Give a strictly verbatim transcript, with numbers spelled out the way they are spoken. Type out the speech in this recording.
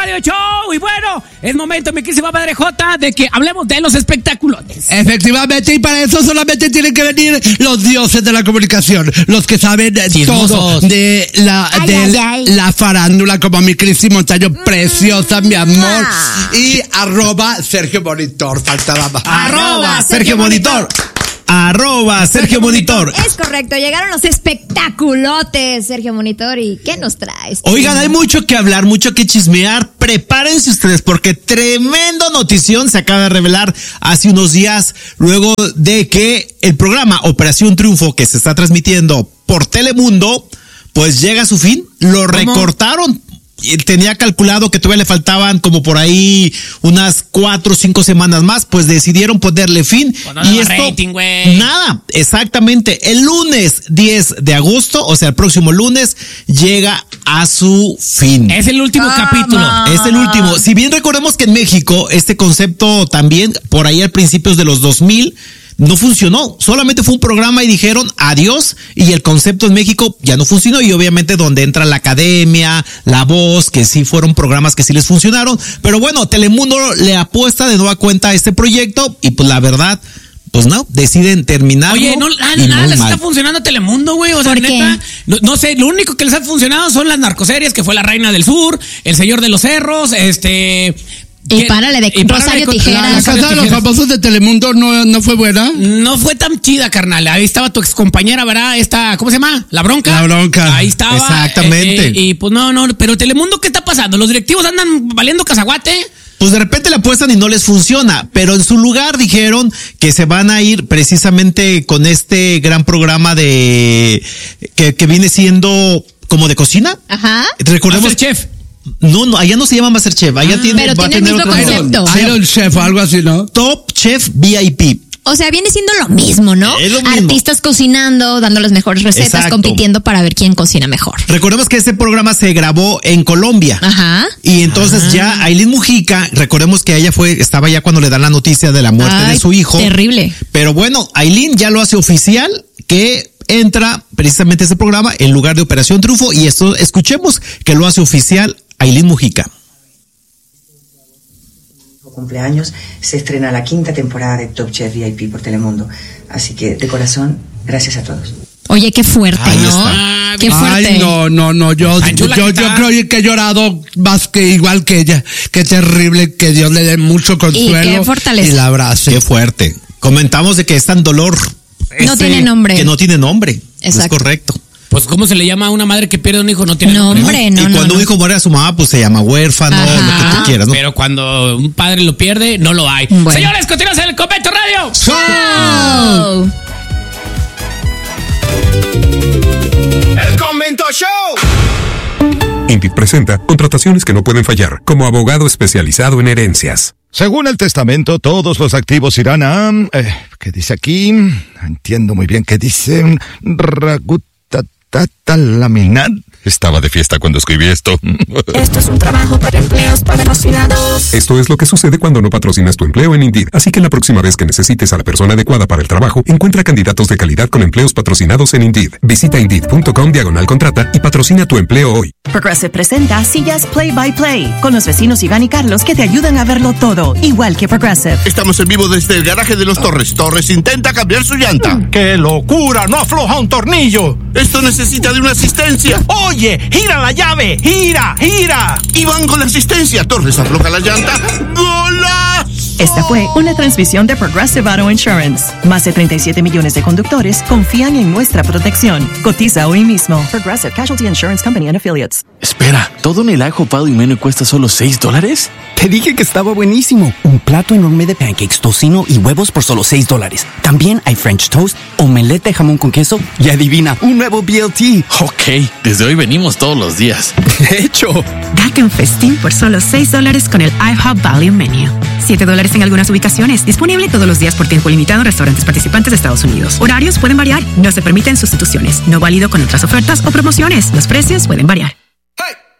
Radio Show. Y bueno, es momento, mi querísima Madre Jota, de que hablemos de los espectaculotes. Efectivamente, y para eso solamente tienen que venir los dioses de la comunicación, los que saben Chismosos. todo de la Ay, de ay, ay. la farándula, como mi Cristi Montaño, mm. preciosa, mi amor. Y arroba Sergio Monitor, faltaba más. Arroba Sergio Monitor. Arroba Sergio Monitor. Es correcto, llegaron los espectaculotes, Sergio Monitor. ¿Y qué nos traes? Oigan, hay mucho que hablar, mucho que chismear. Prepárense ustedes porque tremenda notición se acaba de revelar hace unos días, luego de que el programa Operación Triunfo, que se está transmitiendo por Telemundo, pues llega a su fin. Lo recortaron. Tenía calculado que todavía le faltaban como por ahí unas cuatro o cinco semanas más, pues decidieron ponerle fin. Pues no, y no, esto, rating, güey. nada, exactamente. El lunes diez de agosto, o sea, el próximo lunes, llega a su fin. Es el último Ah, capítulo. ma. Es el último. Si bien recordemos que en México este concepto también por ahí a principios de los dos mil no funcionó, solamente fue un programa y dijeron adiós, y el concepto en México ya no funcionó, y obviamente donde entra la Academia, La Voz, que sí fueron programas que sí les funcionaron, pero bueno, Telemundo le apuesta de nueva cuenta a este proyecto y pues la verdad, pues no, deciden terminarlo. Oye, no, nada, y nada muy les mal. está funcionando a Telemundo, güey. O sea, ¿Por neta, no, no sé, lo único que les ha funcionado son las narcoseries, que fue La Reina del Sur, El Señor de los Cerros, este... Y párale de y párale Rosario con- Tijeras. La Rosario casa de los Tijeras. famosos de Telemundo no, no fue buena. No fue tan chida, carnal. Ahí estaba tu excompañera, ¿verdad? Esta, ¿cómo se llama? La Bronca. La Bronca. Ahí estaba. Exactamente. eh, eh, y pues no, no, pero Telemundo, ¿qué está pasando? ¿Los directivos andan valiendo cacahuate? Pues de repente le apuestan y no les funciona, pero en su lugar dijeron que se van a ir precisamente con este gran programa de que, que viene siendo como de cocina. Ajá. Recordemos, Chef. no, no, allá no se llama Masterchef, allá tiene, pero va a tiene el tener mismo otro nombre. concepto. Iron Chef o algo así, ¿no? Top Chef V I P. O sea, viene siendo lo mismo, ¿no? Es lo mismo. Artistas cocinando, dando las mejores recetas, Exacto. compitiendo para ver quién cocina mejor. Recordemos que este programa se grabó en Colombia. Ajá. Y entonces ya Ailín Mujica, recordemos que ella fue, estaba ya cuando le dan la noticia de la muerte Ay, de su hijo. terrible. Pero bueno, Ailín ya lo hace oficial que entra precisamente a ese programa en lugar de Operación Triunfo, y esto escuchemos que lo hace oficial Ailín Mujica. Cumpleaños se estrena la quinta temporada de Top Chef V I P por Telemundo, así que de corazón, gracias a todos. Oye, qué fuerte, Ahí ¿no? está. Qué fuerte. Ay, no, no, no, yo, Ay, yo, chula, yo, ¿qué tal? creo que he llorado más que igual que ella. Qué terrible, que Dios le dé mucho consuelo. qué fortaleza. Y la abrace. Qué fuerte. Comentamos de que es tan dolor. No ese- tiene nombre. Que no tiene nombre. Exacto. Es correcto. Pues, ¿cómo se le llama a una madre que pierde un hijo? No tiene No, nombre. hombre, y no, no, cuando no. un hijo muere a su mamá, pues se llama huérfano, Ajá. lo que tú quieras, ¿no? Pero cuando un padre lo pierde, no lo hay. Bueno. Señores, continuamos en el Convento Radio. Oh. ¡El Convento Show! Indeed presenta contrataciones que no pueden fallar, como abogado especializado en herencias. Según el testamento, todos los activos irán a... Eh, ¿Qué dice aquí? No entiendo muy bien qué dice. Ragutatatalaminat. Estaba de fiesta cuando escribí esto. Esto es un trabajo para empleos patrocinados. Esto es lo que sucede cuando no patrocinas tu empleo en Indeed. Así que la próxima vez que necesites a la persona adecuada para el trabajo, encuentra candidatos de calidad con empleos patrocinados en Indeed. Visita Indeed.com diagonal contrata y patrocina tu empleo hoy. Progressive presenta Sillas Play by Play con los vecinos Iván y Carlos que te ayudan a verlo todo, igual que Progressive. Estamos en vivo desde el garaje de los Torres. Torres intenta cambiar su llanta. ¡Qué locura! ¡No afloja un tornillo! Esto necesita de una asistencia. ¡Oye! ¡Gira la llave! ¡Gira! ¡Gira! Iván con la asistencia. Torres afloja la llanta. ¡Golazo! Esta fue una transmisión de Progressive Auto Insurance. Más de treinta y siete millones de conductores confían en nuestra protección. Cotiza hoy mismo. Progressive Casualty Insurance Company and Affiliates. Espera, ¿todo en el Ajo Pal y Menú cuesta solo seis dólares? Te dije que estaba buenísimo. Un plato enorme de pancakes, tocino y huevos por solo seis dólares. También hay French toast, omelette de jamón con queso y adivina, un nuevo B L T. Ok, desde hoy venimos todos los días. De hecho, Date un festín por solo seis dólares con el IHOP Value Menu. siete dólares en algunas ubicaciones. Disponible todos los días por tiempo limitado en restaurantes participantes de Estados Unidos. Horarios pueden variar. No se permiten sustituciones. No válido con otras ofertas o promociones. Los precios pueden variar.